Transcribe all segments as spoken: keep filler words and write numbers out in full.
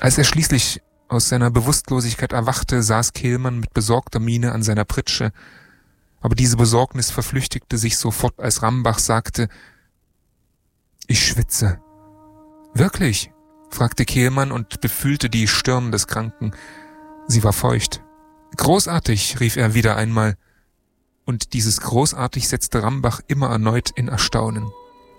Als er schließlich aus seiner Bewusstlosigkeit erwachte, saß Kehlmann mit besorgter Miene an seiner Pritsche, aber diese Besorgnis verflüchtigte sich sofort, als Rambach sagte: »Ich schwitze.« »Wirklich?« fragte Kehlmann und befühlte die Stirn des Kranken. Sie war feucht. »Großartig«, rief er wieder einmal, und dieses großartig setzte Rambach immer erneut in Erstaunen.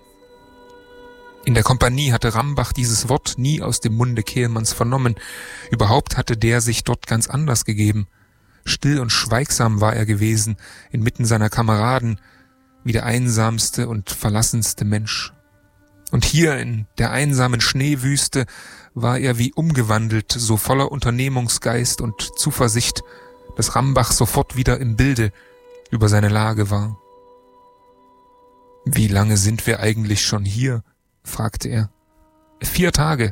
In der Kompanie hatte Rambach dieses Wort nie aus dem Munde Kehlmanns vernommen. Überhaupt hatte der sich dort ganz anders gegeben. Still und schweigsam war er gewesen, inmitten seiner Kameraden, wie der einsamste und verlassenste Mensch. Und hier in der einsamen Schneewüste war er wie umgewandelt, so voller Unternehmungsgeist und Zuversicht, dass Rambach sofort wieder im Bilde über seine Lage war. »Wie lange sind wir eigentlich schon hier?« fragte er. »Vier Tage.«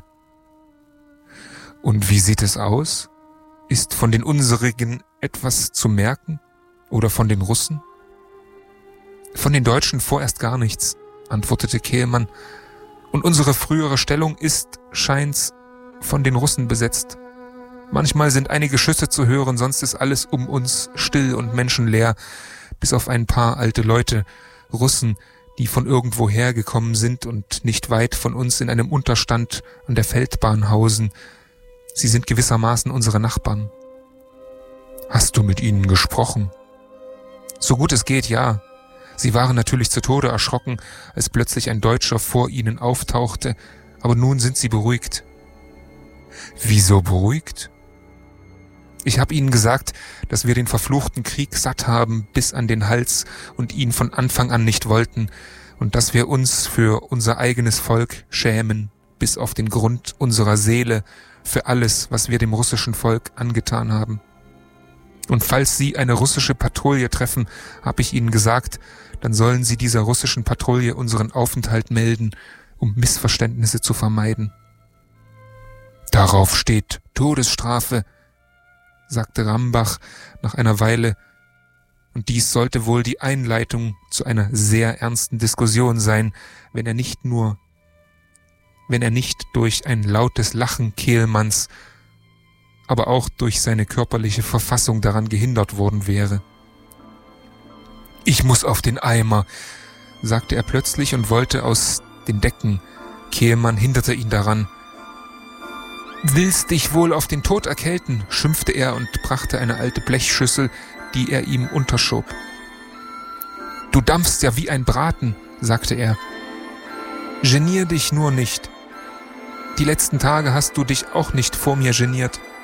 »Und wie sieht es aus? Ist von den unserigen etwas zu merken? Oder von den Russen?« »Von den Deutschen vorerst gar nichts«, antwortete Kehlmann. »Und unsere frühere Stellung ist, scheint's, von den Russen besetzt. Manchmal sind einige Schüsse zu hören, sonst ist alles um uns still und menschenleer, bis auf ein paar alte Leute, Russen, die von irgendwoher gekommen sind und nicht weit von uns in einem Unterstand an der Feldbahn hausen. Sie sind gewissermaßen unsere Nachbarn.« »Hast du mit ihnen gesprochen?« »So gut es geht, ja. Sie waren natürlich zu Tode erschrocken, als plötzlich ein Deutscher vor ihnen auftauchte, aber nun sind sie beruhigt.« »Wieso beruhigt?« »Ich habe ihnen gesagt, dass wir den verfluchten Krieg satt haben bis an den Hals und ihn von Anfang an nicht wollten und dass wir uns für unser eigenes Volk schämen, bis auf den Grund unserer Seele, für alles, was wir dem russischen Volk angetan haben. Und falls sie eine russische Patrouille treffen, habe ich ihnen gesagt, dann sollen sie dieser russischen Patrouille unseren Aufenthalt melden, um Missverständnisse zu vermeiden.« »Darauf steht Todesstrafe«, sagte Rambach nach einer Weile, und dies sollte wohl die Einleitung zu einer sehr ernsten Diskussion sein, wenn er nicht nur, wenn er nicht durch ein lautes Lachen Kehlmanns, aber auch durch seine körperliche Verfassung daran gehindert worden wäre. »Ich muss auf den Eimer«, sagte er plötzlich und wollte aus den Decken. Kehlmann hinderte ihn daran. »Willst dich wohl auf den Tod erkälten«, schimpfte er und brachte eine alte Blechschüssel, die er ihm unterschob. »Du dampfst ja wie ein Braten«, sagte er. »Genier dich nur nicht. Die letzten Tage hast du dich auch nicht vor mir geniert.«